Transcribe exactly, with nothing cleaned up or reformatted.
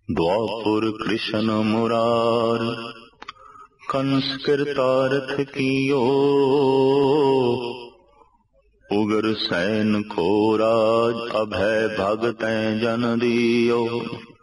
द्वापुर कृष्ण मुरार कंस कृतार्थ कियो उगर सैन खोराज अभय भगतैं जन दियो।